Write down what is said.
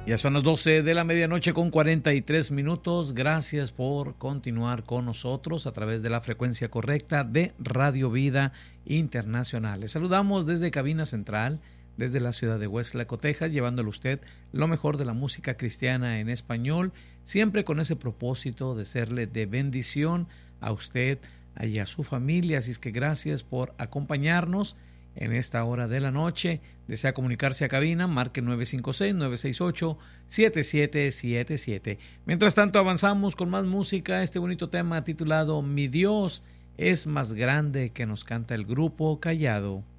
Ya son las 12 de la medianoche con 43 minutos. Gracias por continuar con nosotros a través de la frecuencia correcta de Radio Vida Internacional. Les saludamos desde Cabina Central, desde la ciudad de Westlaco, Texas, llevándole a usted lo mejor de la música cristiana en español, siempre con ese propósito de serle de bendición a usted y a su familia. Así es que gracias por acompañarnos en esta hora de la noche. Desea comunicarse a cabina, marque 956-968-7777. Mientras tanto avanzamos con más música, este bonito tema titulado Mi Dios es más grande, que nos canta el grupo Callado.